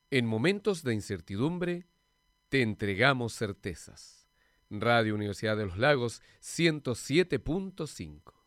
En momentos de incertidumbre, te entregamos certezas. Radio Universidad de los Lagos 107.5.